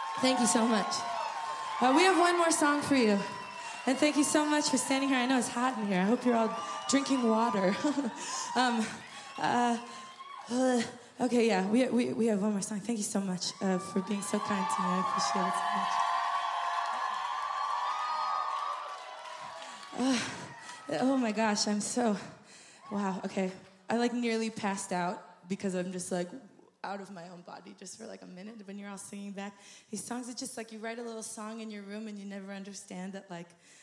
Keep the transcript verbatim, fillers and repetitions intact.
Thank you so much. Uh, we have one more song for you. And thank you so much for standing here. I know it's hot in here. I hope you're all drinking water. um, uh, uh, okay, yeah, we, we, we have one more song. Thank you so much uh, for being so kind to me. I appreciate it so much. Uh, oh my gosh, I'm so, wow, okay. I like nearly passed out because I'm just like out of my own body just for like a minute when you're all singing back these songs. It's just like you write a little song in your room and you never understand that like